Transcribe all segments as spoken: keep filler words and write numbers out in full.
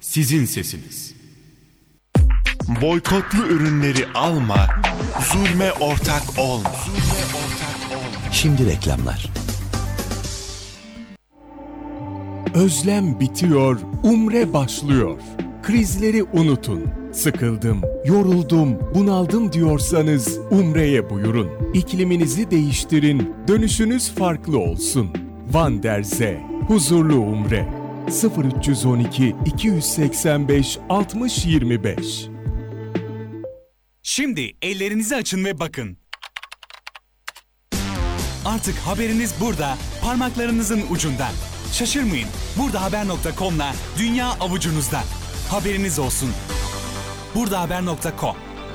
sizin sesiniz. Boykotlu ürünleri alma, zulme ortak olma. Şimdi reklamlar. Özlem bitiyor, umre başlıyor. Krizleri unutun. Sıkıldım, yoruldum, bunaldım diyorsanız umreye buyurun. İkliminizi değiştirin, dönüşünüz farklı olsun. Van der Zee, huzurlu umre. sıfır üç on iki iki yüz seksen beş altmış yirmi beş. Şimdi ellerinizi açın ve bakın. Artık haberiniz burada, parmaklarınızın ucundan. Şaşırmayın, buradahaber nokta com'la dünya avucunuzda. Haberiniz olsun. buradahaber nokta com.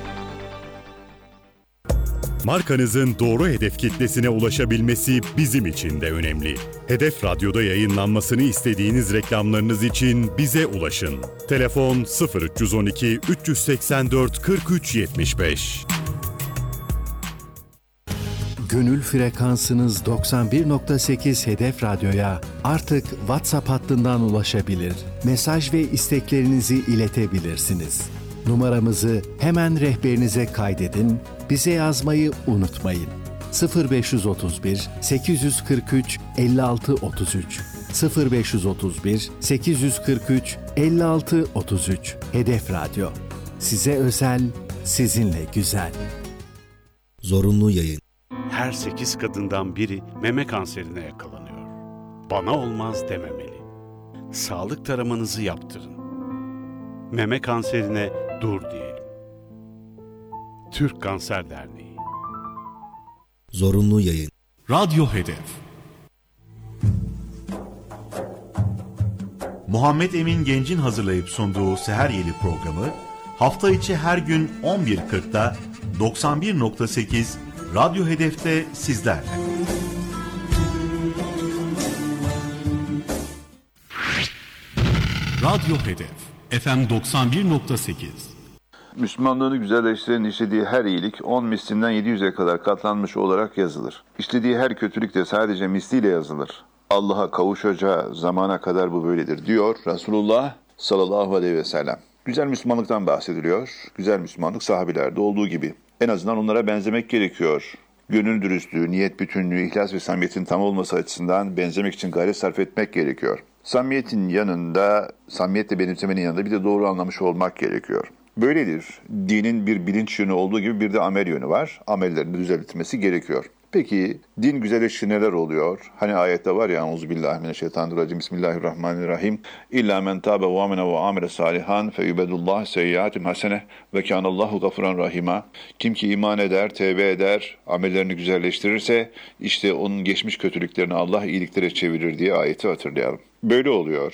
Markanızın doğru hedef kitlesine ulaşabilmesi bizim için de önemli. Hedef Radyo'da yayınlanmasını istediğiniz reklamlarınız için bize ulaşın. Telefon sıfır üç on iki üç seksen dört kırk üç yetmiş beş. Gönül frekansınız doksan bir nokta sekiz Hedef Radyo'ya artık WhatsApp hattından ulaşabilir, mesaj ve isteklerinizi iletebilirsiniz. Numaramızı hemen rehberinize kaydedin, bize yazmayı unutmayın. sıfır beş otuz bir sekiz kırk üç elli altı otuz üç sıfır beş otuz bir sekiz kırk üç elli altı otuz üç Hedef Radyo. Size özel, sizinle güzel. Zorunlu yayın. Her sekiz kadından biri meme kanserine yakalanıyor. Bana olmaz dememeli. Sağlık taramanızı yaptırın. Meme kanserine dur diyelim. Türk Kanser Derneği. Zorunlu yayın. Radyo Hedef. Muhammed Emin Genc'in hazırlayıp sunduğu Seher Yeli programı hafta içi her gün on bir kırkta doksan bir nokta sekiz Radyo Hedef'te sizlerle. Radyo Hedef F M doksan bir nokta sekiz. Müslümanlığını güzelleştiren işlediği her iyilik on mislinden yedi yüze kadar katlanmış olarak yazılır. İşlediği her kötülük de sadece misliyle yazılır. Allah'a kavuşacağı zamana kadar bu böyledir diyor Resulullah sallallahu aleyhi ve sellem. Güzel Müslümanlıktan bahsediliyor. Güzel Müslümanlık sahabilerde olduğu gibi. En azından onlara benzemek gerekiyor. Gönül dürüstlüğü, niyet bütünlüğü, ihlas ve samimiyetin tam olması açısından benzemek için gayret sarf etmek gerekiyor. Samimiyetin yanında, samimiyetle benimsemenin yanında bir de doğru anlamış olmak gerekiyor. Böyledir. Dinin bir bilinç yönü olduğu gibi bir de amel yönü var. Amellerin düzeltilmesi gerekiyor. Peki din güzelleşti neler oluyor? Hani ayette var ya Euzubillahimineşşeytanirracim Bismillahirrahmanirrahim. İlla men tabe ve amene ve amile salihan fe yubedullah seyyiatin hasene ve kânallahu gafuran rahima. Kim ki iman eder, tevbe eder, amellerini güzelleştirirse işte onun geçmiş kötülüklerini Allah iyiliklere çevirir diye ayeti hatırlayalım. Böyle oluyor.